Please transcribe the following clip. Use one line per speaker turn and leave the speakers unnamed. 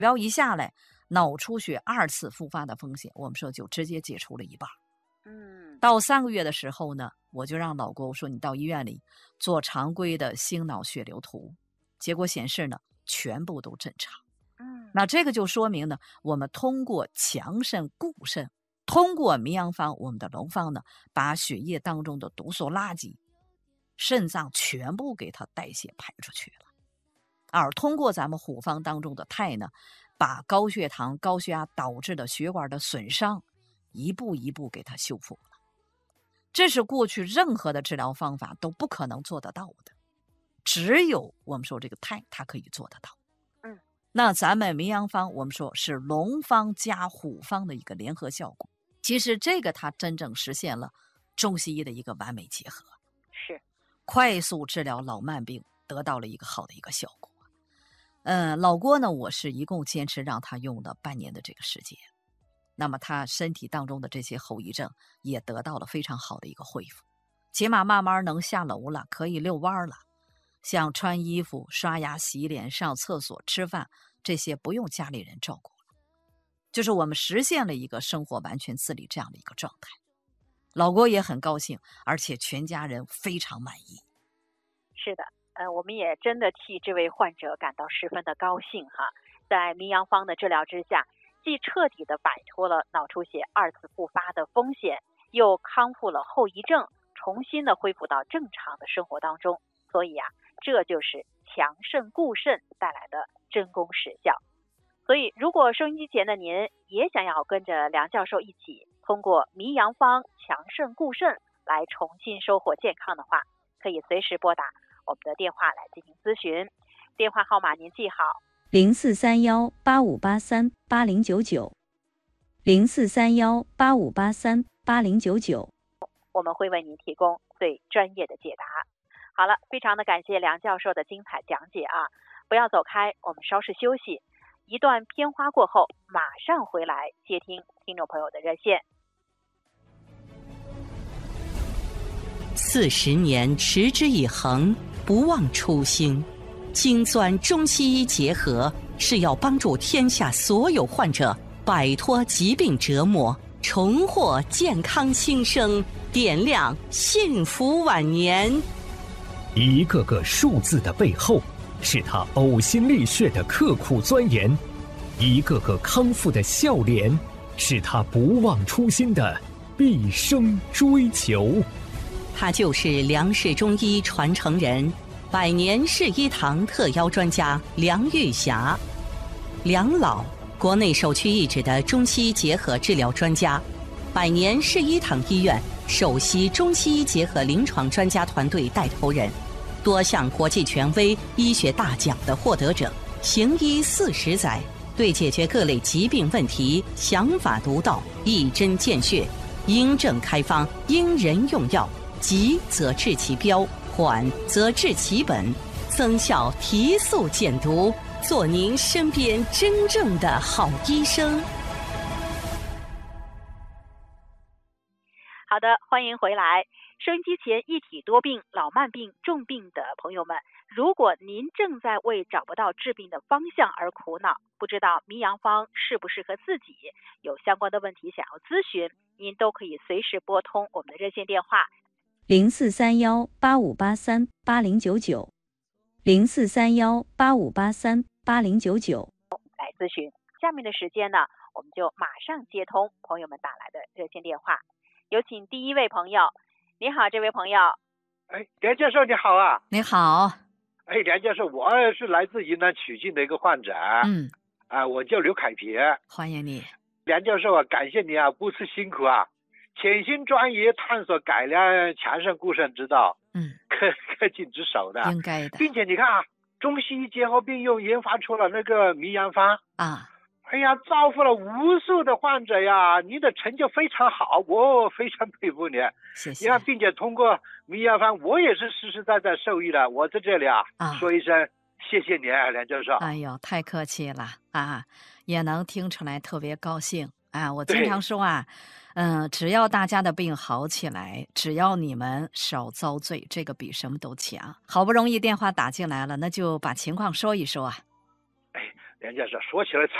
标一下来，脑出血2次复发的风险，我们说就直接解除了一半。到3个月的时候呢，我就让老郭我说你到医院里做常规的心脑血流图，结果显示呢全部都正常。那这个就说明呢，我们通过强肾固肾，通过名扬方我们的龙方呢，把血液当中的毒素垃圾肾脏全部给它代谢排出去了，而通过咱们虎方当中的肽呢，把高血糖高血压导致的血管的损伤一步一步给它修复了。这是过去任何的治疗方法都不可能做得到的，只有我们说这个肽它可以做得到。那咱们名扬方我们说是龙方加虎方的一个联合效果，其实这个它真正实现了中西医的一个完美结合，
是
快速治疗老慢病，得到了一个好的一个效果。老郭呢，我是一共坚持让他用了半年的这个时间，那么他身体当中的这些后遗症也得到了非常好的一个恢复，起码慢慢能下楼了，可以遛弯了，像穿衣服、刷牙、洗脸、上厕所、吃饭，这些不用家里人照顾了，就是我们实现了一个生活完全自理这样的一个状态。老郭也很高兴，而且全家人非常满意。
是的，我们也真的替这位患者感到十分的高兴哈。在名扬方的治疗之下，既彻底的摆脱了脑出血2次复发的风险，又康复了后遗症，重新的恢复到正常的生活当中。所以这就是强肾固肾带来的真功实效。所以如果收音机前的您也想要跟着梁教授一起通过名扬方强肾固肾来重新收获健康的话，可以随时拨打我们的电话来进行咨询。电话号码您记好
043185838099 043185838099，
我们会为您提供最专业的解答。好了，非常的感谢梁教授的精彩讲解不要走开，我们稍事休息，一段片花过后马上回来接听听众朋友的热线。
40年持之以恒，不忘初心，精钻中西医结合，是要帮助天下所有患者摆脱疾病折磨，重获健康新生，点亮幸福晚年。
一个个数字的背后，是他呕心沥血的刻苦钻研；一个个康复的笑脸，是他不忘初心的毕生追求。
他就是梁氏中医传承人，百年世医堂特邀专家梁玉霞。梁老，国内首屈一指的中西医结合治疗专家，百年世医堂医院首席中西医结合临床专家团队带头人，多项国际权威医学大奖的获得者，行医40载，对解决各类疾病问题想法独到，一针见血，因症开方，因人用药，急则治其标，缓则治其本，增效提速减毒，做您身边真正的好医生。
好的，欢迎回来。收音机前一体多病、老慢病、重病的朋友们，如果您正在为找不到治病的方向而苦恼，不知道名扬方适不适合自己，有相关的问题想要咨询，您都可以随时拨通我们的热线电话
043185838099 043185838099
来咨询。下面的时间呢，我们就马上接通朋友们打来的热线电话。有请第一位朋友。你好，这位朋友。
梁教授你好啊。
你好。
梁教授，我是来自云南曲靖的一个患者。我叫刘凯平。
欢迎你。
梁教授感谢你不辞辛苦潜心专研探索改良强肾固肾之道。恪尽职守的。
应该的。
并且你看中西医结合并用，研发出了那个名扬方造福了无数的患者呀！您的成就非常好，我非常佩服你。
谢谢。
并且通过名扬方，我也是实实在在受益了。我在这里说一声谢谢你，梁教授。
哎呦，太客气了也能听出来特别高兴我经常说只要大家的病好起来，只要你们少遭罪，这个比什么都强。好不容易电话打进来了，那就把情况说一说
人家说起来